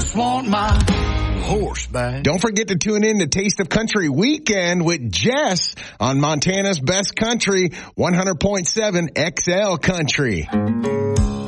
just want my horse back. Don't forget to tune in to Taste of Country Weekend with Jess on Montana's Best Country, 100.7 XL Country.